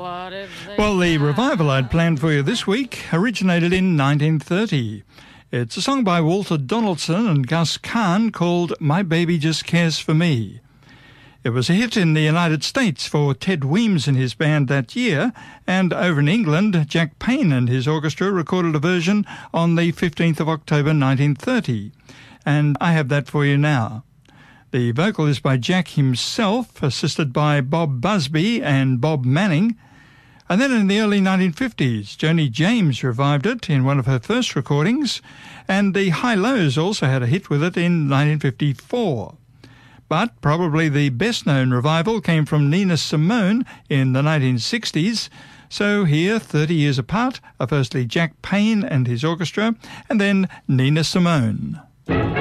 Well, the revival I'd planned for you this week originated in 1930. It's a song by Walter Donaldson and Gus Kahn called My Baby Just Cares for Me. It was a hit in the United States for Ted Weems and his band that year, and over in England, Jack Payne and his orchestra recorded a version on the 15th of October 1930. And I have that for you now. The vocal is by Jack himself, assisted by Bob Busby and Bob Manning. And then in the early 1950s, Joni James revived it in one of her first recordings, and the Hi-Lo's also had a hit with it in 1954. But probably the best-known revival came from Nina Simone in the 1960s. So here, 30 years apart, are firstly Jack Payne and his orchestra, and then Nina Simone.